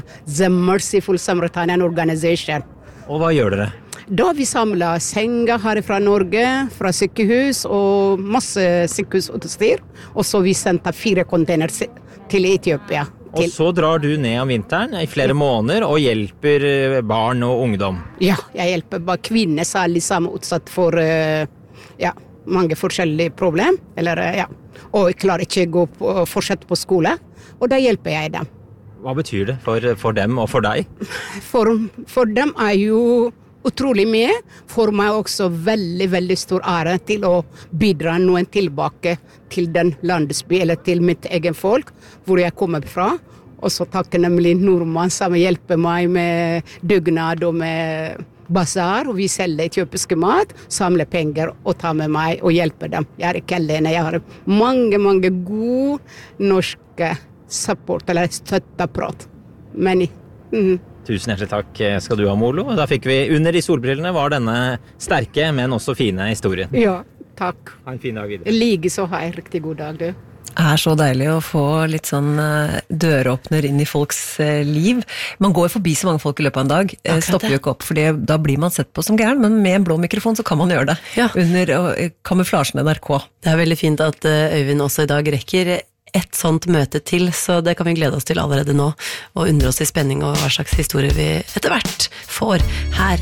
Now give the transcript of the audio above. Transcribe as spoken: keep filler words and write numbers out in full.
The Merciful Samaritan Organization. Og hva gjør dere? Da vi samlet senger her fra Norge, fra sykehus og masse sykehusutstyr, og så vi sendte fire container til Etiopia. Og så drar du ned om vinteren i flere måneder og hjelper barn og ungdom. Ja, jeg hjelper bare kvinner særlig som er utsatt for uh, ja, mange forskjellige problem, eller uh, ja, og klarer ikke å gå på, fortsette på skole, og da hjelper jeg dem. Hva betyr det for, for dem og for deg? For, for dem er jo utrolig mye, for meg også veldig, veldig stor ære til å bidra noen tilbake til den landsby, eller til mitt egen folk, hvor jeg kommer fra. Og så takker nemlig nordmann som hjelper meg med dugnad og med basar, og vi selger etiopiske mat, samler penger og tar med meg og hjelper dem. Jeg er ikke alene, jeg har mange, mange gode norske support, eller støttaprat. Men mm. Tusen hjertelig takk skal du ha, Molo. Da fikk vi under de solbrillene var denne sterke, men også fine historien. Ja, takk. Ha en fin dag videre. Like så ha en riktig god dag, du. Det er så deilig å få litt sånn døråpner inn i folks liv. Man går forbi så mange folk i løpet av en dag, Akkurat stopper jo ikke opp, for da blir man sett på som gæren, men med en blå mikrofon så kan man gjøre det. Ja. Under kamuflasjen N R K. Det er veldig fint at Øyvind også i dag rekker et sånt møte til, så det kan vi glede oss til allerede nå, og undre oss i spenning over hva slags historie vi etter hvert får her